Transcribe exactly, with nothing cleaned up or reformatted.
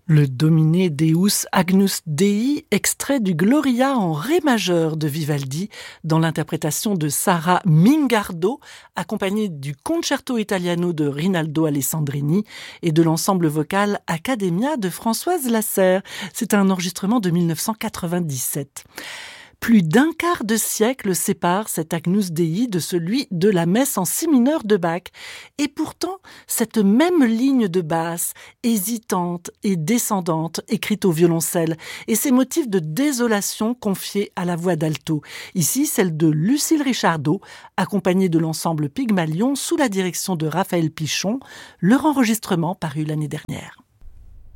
Le Domine Deus Agnus Dei, extrait du Gloria en ré majeur de Vivaldi, dans l'interprétation de Sara Mingardo, accompagnée du Concerto Italiano de Rinaldo Alessandrini et de l'ensemble vocal Accademia de Françoise Lasserre. C'est un enregistrement de mille neuf cent quatre-vingt-dix-sept. Plus d'un quart de siècle sépare cet Agnus Dei de celui de la messe en si mineur de Bach. Et pourtant, cette même ligne de basse, hésitante et descendante, écrite au violoncelle, et ses motifs de désolation confiés à la voix d'alto. Ici, celle de Lucille Richardot, accompagnée de l'ensemble Pygmalion sous la direction de Raphaël Pichon, leur enregistrement paru l'année dernière.